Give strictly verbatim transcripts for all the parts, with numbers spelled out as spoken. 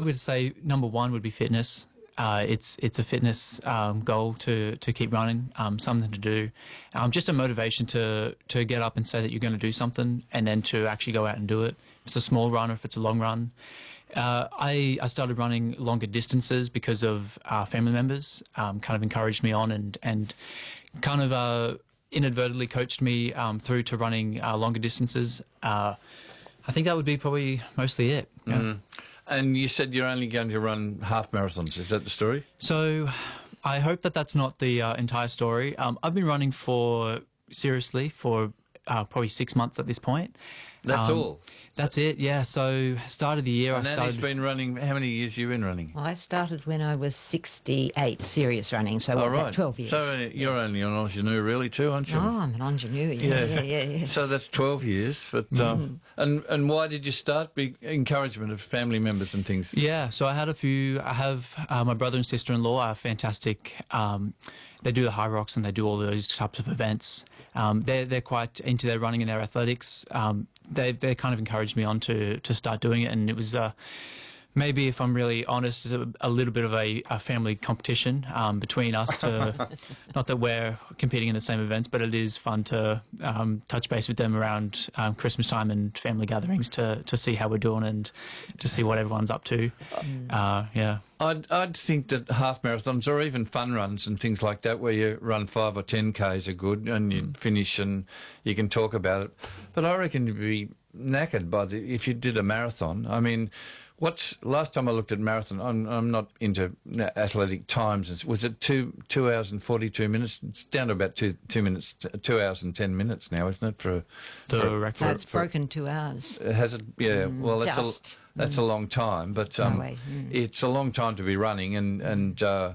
probably would say number one would be fitness. Uh, it's it's a fitness um, goal to to keep running, um, something to do, um, just a motivation to to get up and say that you're going to do something, and then to actually go out and do it. If it's a small run or if it's a long run. Uh, I I started running longer distances because of uh, family members, um, kind of encouraged me on and and kind of uh, inadvertently coached me um, through to running uh, longer distances. Uh, I think that would be probably mostly it. Yeah. Mm. And you said you're only going to run half marathons. Is that the story? So I hope that that's not the uh, entire story. Um, I've been running for, seriously, for uh, probably six months at this point. That's um, all? That's it, yeah. So start of the year, and I started... Annie's been running, how many years have you been running? I started when I was sixty-eight, serious running, so oh, what, right. about twelve years. So uh, you're yeah. only an ingenue really too, aren't you? Oh, I'm an ingenue, yeah, yeah, yeah. yeah. So that's twelve years. But mm. um, and and why did you start? Be encouragement of family members and things. Yeah, so I had a few. I have uh, my brother and sister-in-law are fantastic. Um, they do the high rocks and they do all those types of events. Um, they're they're quite into their running and their athletics. Um, they they kind of encouraged me on to to start doing it, and it was uh, maybe, if I'm really honest, a, a little bit of a, a family competition um, between us. To not that we're competing in the same events, but it is fun to um, touch base with them around um, Christmas time and family gatherings to to see how we're doing and to see what everyone's up to. Mm. Uh, yeah. I'd, I'd think that half marathons or even fun runs and things like that where you run five or ten Ks are good and you mm. finish and you can talk about it. But I reckon you'd be knackered by the, if you did a marathon. I mean, what's last time I looked at marathon, I'm, I'm not into athletic times. Was it two two hours and forty-two minutes? It's down to about two two minutes, two hours and ten minutes now, isn't it? For, the for, record. No, it's for, broken two hours. Has it? Yeah. Mm, well, that's just. a that's mm. a long time, but um, mm. it's a long time to be running, and and uh,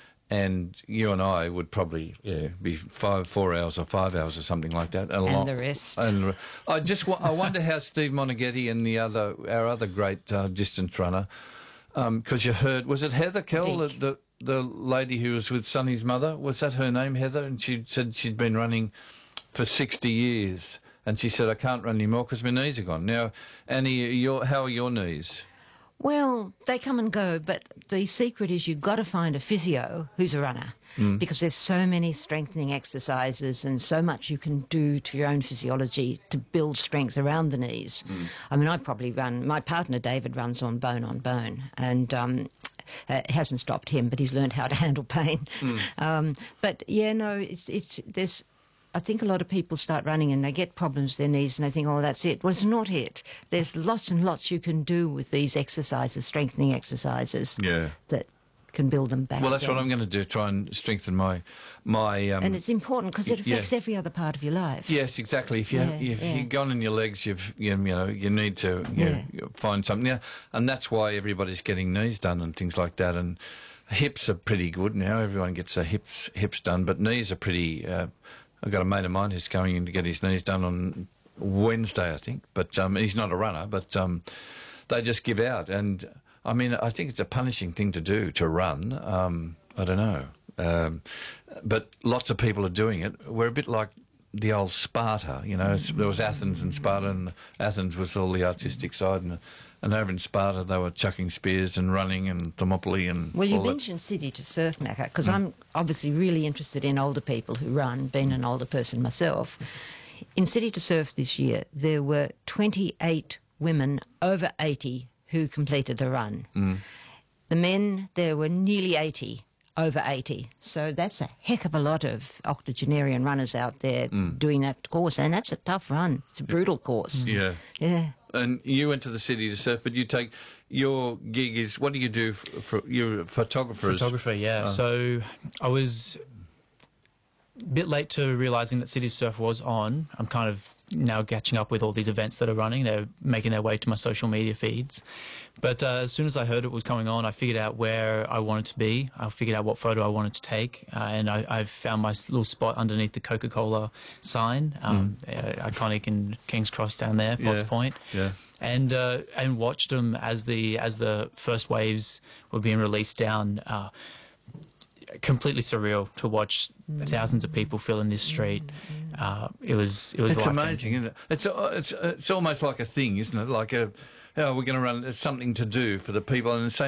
and you and I would probably yeah be five four hours or five hours or something like that. And long, the rest. And I just I wonder how Steve Monaghetti and the other our other great uh, distance runner, because um, you heard, was it Heather Kell, the, the the lady who was with Sonny's mother? Was that her name, Heather? And she said she'd been running for sixty years. And she said, I can't run anymore because my knees are gone. Now, Annie, your, how are your knees? Well, they come and go, but the secret is you've got to find a physio who's a runner mm. because there's so many strengthening exercises and so much you can do to your own physiology to build strength around the knees. Mm. I mean, I probably run, my partner David runs on bone on bone, and um, Uh, it hasn't stopped him, but he's learned how to handle pain. Mm. Um, but, yeah, no, it's it's there's... I think a lot of people start running and they get problems with their knees and they think, oh, that's it. Well, it's not it. There's lots and lots you can do with these exercises, strengthening exercises, yeah. that can build them back. Well, that's again. what I'm going to do, try and strengthen my... my. Um, and it's important because it affects yeah. every other part of your life. Yes, exactly. If, you yeah, have, if yeah. you've gone in your legs, you've you know you need to you yeah. know, find something. Yeah, and that's why everybody's getting knees done and things like that. And hips are pretty good now. Everyone gets their hips hips done, but knees are pretty... Uh, I've got a mate of mine who's going in to get his knees done on Wednesday, I think. But um, he's not a runner, but um, they just give out. And, I mean, I think it's a punishing thing to do, to run. Um, I don't know. Um, but lots of people are doing it. We're a bit like the old Sparta, you know. There was Athens and Sparta, and Athens was all the artistic side, and and over in Sparta they were chucking spears and running and Thermopylae and well, you all mentioned that. City to Surf, Macca, because mm. I'm obviously really interested in older people who run, being an older person myself. In City to Surf this year, there were twenty-eight women over eighty who completed the run. Mm. The men, there were nearly eighty over eighty. So that's a heck of a lot of octogenarian runners out there mm. doing that course, and that's a tough run. It's a brutal course. Yeah. Yeah. And you went to the City to Surf, but you take... Your gig is... What do you do for... for you're a photographer. Photographer, yeah. Oh. So I was a bit late to realising that City to Surf was on. I'm kind of now catching up with all these events that are running. They're making their way to my social media feeds. But uh, as soon as I heard it was coming on, I figured out where I wanted to be. I figured out what photo I wanted to take. Uh, and I, I found my little spot underneath the Coca-Cola sign, um, mm. uh, iconic in King's Cross down there, Potts yeah. Point. Yeah. And uh, and watched them as the as the first waves were being released down. Uh, completely surreal to watch mm. thousands of people filling this street. Uh, it was it was. It's life-changing. amazing, isn't it? It's it's it's almost like a thing, isn't it? Like a, oh, we're going to run. It's something to do for the people, and the same.